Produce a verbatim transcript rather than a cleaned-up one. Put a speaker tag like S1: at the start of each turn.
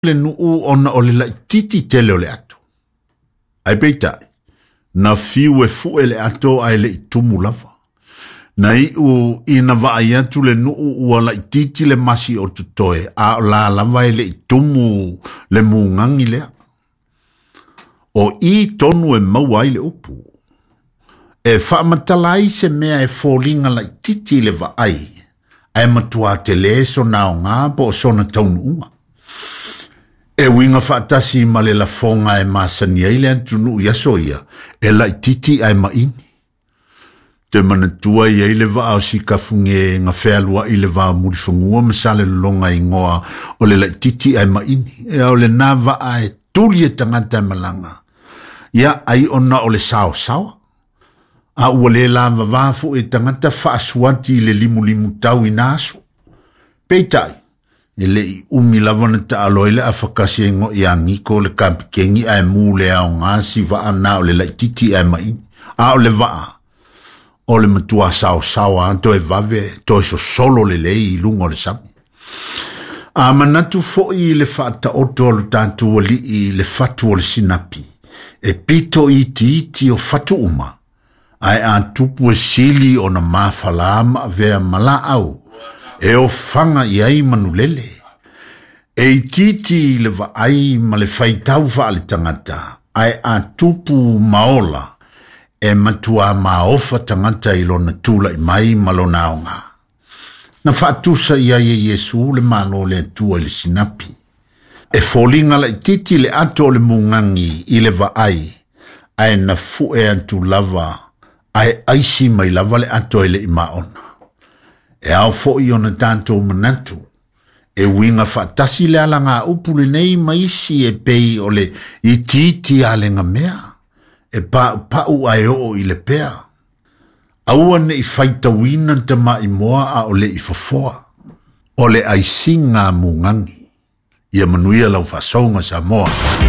S1: le nuu ona o le laititi tele o le ato. Ai peitai, na fiu e fu e le ato ai le itumu lava. Na iu ina vaai atu le nuu ua laititi le masi o tutoe, a o la lava e le itumu le muungangi lea. O i tonu e maua i le upu. E whamatalai se mea e fōlinga laititi le vaai, ai matua te leso nao ngā po sona taunu unga. E winga whaatasi ma le la fonga e masani ai le antunu yaso ia, e laititi ai maini. Te manatua i ai le vaa o si kafunge nga whealua i le vaa murifangua masale longa i ngoa o le laititi ai maini. E au le nā vaa e tuli e tangata e malanga. Ia ai ona o le sao sao. A ua le la vavafu e tangata whaasuanti i le limu limu tau i naso. Peitai. E le i umi lavana ta aloile a whakasi e ngo i angiko le kampikengi ai mū le au ngāsi vaa na o le laititi ai maini. A o le vaa. O le matua sao sao anto e vave, to e so solo le lei i lungo le sami. A manatu fo i le whaata oto le tantu wali i le fatu o le sinapi. E pito i ti iti o fatu uma. Ai a tupu e sili o na mawhalama vea mala au. E o fanga i ai manulele. E i titi le va ai ma le whaitau wha le tangata. Ai a tupu maola. E matua maofa tangata i lona tula i mai malona aonga. Na whaatusa i ai e Yesu le malo le tua i le sinapi. E fōlinga la i titi le ato le mungangi i le va ai. Ai na fu e antu lava. Ai aisi mai lava le ato i le i maona. E au fo i ona tanto manatu. E winga whaatasi le ala ngā upule nei maisi e pei o le i titi ale ngā mea. E pa pau ai o i le pea. Aua ne i whaita wina te mai moa a o le i fafoa. O le aisinga mungangi. Ia manuia lau fasonga sa moa.